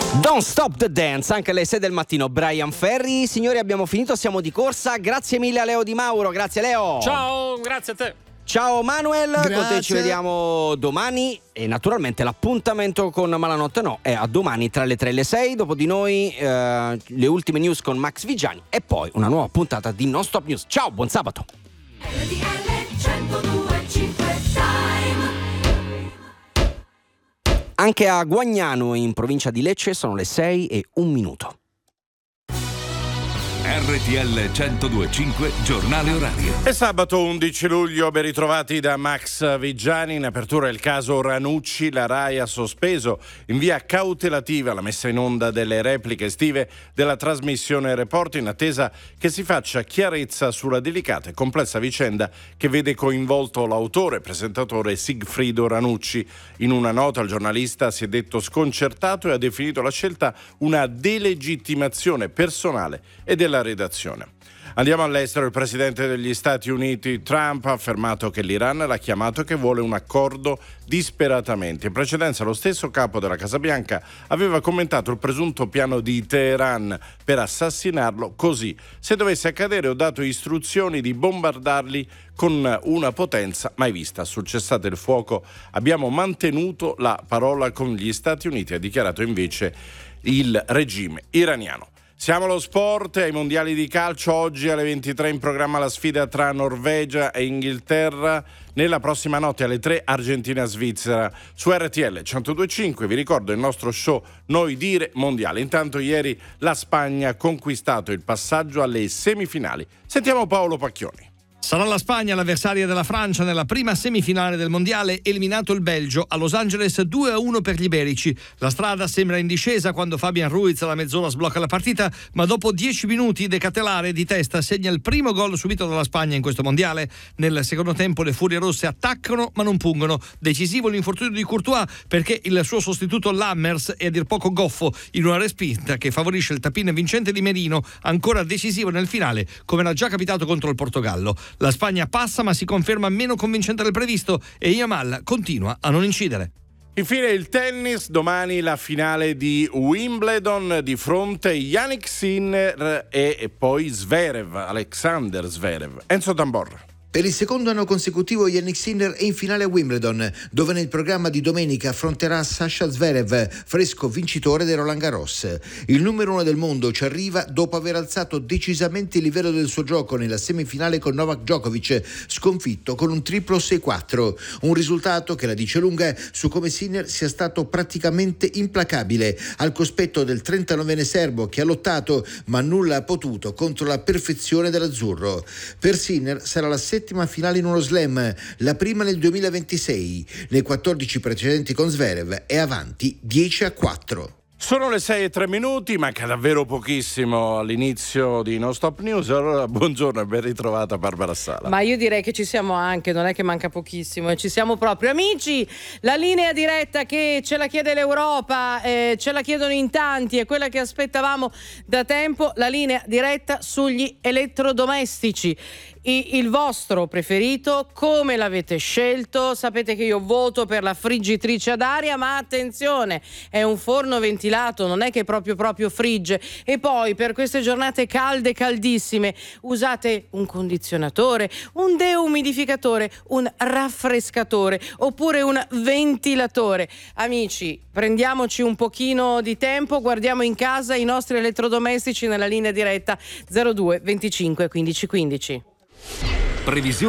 Don't Stop the Dance, anche alle 6 del mattino. Brian Ferry, signori, abbiamo finito, siamo di corsa. Grazie mille a Leo Di Mauro, grazie Leo. Ciao, grazie a te. Ciao Manuel, Grazie. con te ci vediamo domani e naturalmente l'appuntamento con Malanotte No è a domani tra le 3 e le 6, dopo di noi le ultime news con Max Vigiani e poi una nuova puntata di Non Stop News. Ciao, buon sabato. Anche a Guagnano in provincia di Lecce sono le 6:01. RTL 102.5 Giornale Orario. È sabato 11 luglio, ben ritrovati da Max Vigiani. In apertura il caso Ranucci, la Rai ha sospeso in via cautelativa la messa in onda delle repliche estive della trasmissione Report in attesa che si faccia chiarezza sulla delicata e complessa vicenda che vede coinvolto l'autore e presentatore Sigfrido Ranucci. In una nota il giornalista si è detto sconcertato e ha definito la scelta una delegittimazione personale e della redazione. Andiamo all'estero. Il presidente degli Stati Uniti Trump ha affermato che l'Iran l'ha chiamato e che vuole un accordo disperatamente. In precedenza lo stesso capo della Casa Bianca aveva commentato il presunto piano di Teheran per assassinarlo così: se dovesse accadere ho dato istruzioni di bombardarli con una potenza mai vista. Sul cessate il fuoco abbiamo mantenuto la parola con gli Stati Uniti, ha dichiarato invece il regime iraniano. Siamo allo sport, ai mondiali di calcio. Oggi alle 23 in programma la sfida tra Norvegia e Inghilterra. Nella prossima notte alle 3 Argentina-Svizzera su RTL 102.5. Vi ricordo il nostro show Noi Dire Mondiale. Intanto ieri la Spagna ha conquistato il passaggio alle semifinali. Sentiamo Paolo Pacchioni. Sarà la Spagna l'avversaria della Francia nella prima semifinale del mondiale, eliminato il Belgio a Los Angeles 2-1 per gli iberici. La strada sembra in discesa quando Fabian Ruiz alla mezz'ora sblocca la partita, ma dopo 10 minuti De Catelare di testa segna il primo gol subito dalla Spagna in questo mondiale. Nel secondo tempo le Furie Rosse attaccano ma non pungono. Decisivo l'infortunio di Courtois perché il suo sostituto Lammers è a dir poco goffo in una respinta che favorisce il tapin vincente di Merino, ancora decisivo nel finale come era già capitato contro il Portogallo. La Spagna passa ma si conferma meno convincente del previsto e Yamal continua a non incidere. Infine il tennis, domani la finale di Wimbledon, di fronte Jannik Sinner e poi Alexander Zverev. Enzo Tambor. Per il secondo anno consecutivo Jannik Sinner è in finale a Wimbledon, dove nel programma di domenica affronterà Sasha Zverev, fresco vincitore del Roland Garros. Il numero 1 del mondo ci arriva dopo aver alzato decisamente il livello del suo gioco nella semifinale con Novak Djokovic, sconfitto con un triplo 6-4. Un risultato che la dice lunga su come Sinner sia stato praticamente implacabile, al cospetto del 39enne serbo che ha lottato ma nulla ha potuto contro la perfezione dell'azzurro. Per Sinner sarà la settima finale in uno slam, la prima nel 2026. Nei 14 precedenti con Zverev è avanti 10-4. Sono le 6:03, manca davvero pochissimo all'inizio di No Stop News. Allora buongiorno e ben ritrovata Barbara Sala. Ma io direi che ci siamo anche, non è che manca pochissimo, e ci siamo proprio. Amici, la linea diretta che ce la chiede l'Europa, ce la chiedono in tanti, è quella che aspettavamo da tempo, la linea diretta sugli elettrodomestici. Il vostro preferito, come l'avete scelto? Sapete che io voto per la friggitrice ad aria, ma attenzione, è un forno ventilato, non è che proprio frigge. E poi per queste giornate calde, caldissime, usate un condizionatore, un deumidificatore, un raffrescatore oppure un ventilatore. Amici, prendiamoci un pochino di tempo, guardiamo in casa i nostri elettrodomestici nella linea diretta 02 25 15 15. Previsione